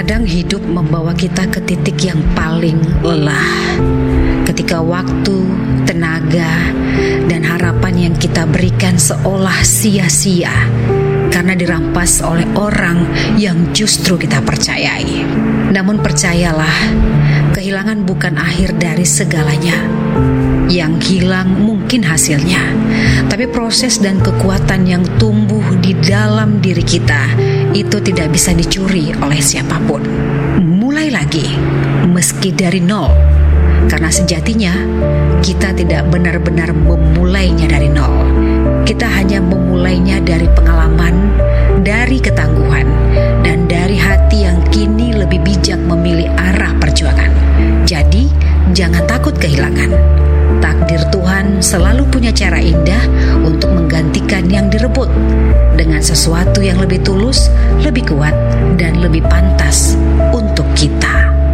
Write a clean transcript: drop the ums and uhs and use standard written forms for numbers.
Terkadang hidup membawa kita ke titik yang paling lelah, ketika waktu, tenaga, dan harapan yang kita berikan seolah sia-sia karena dirampas oleh orang yang justru kita percayai. Namun percayalah, kehilangan bukan akhir dari segalanya. Yang hilang mungkin hasilnya, tapi proses dan kekuatan yang tumbuh di dalam diri kita itu tidak bisa dicuri oleh siapapun. Mulai lagi, meski dari nol, karena sejatinya kita tidak benar-benar memulainya dari nol. Kita hanya memulainya dari pengalaman, dari ketangguhan, dan dari hati yang kini lebih bijak memilih arah perjuangan. Jadi, jangan takut kehilangan. Takdir Tuhan selalu punya cara indah untuk menggantikan yang direbut dengan sesuatu yang lebih tulus, lebih kuat, dan lebih pantas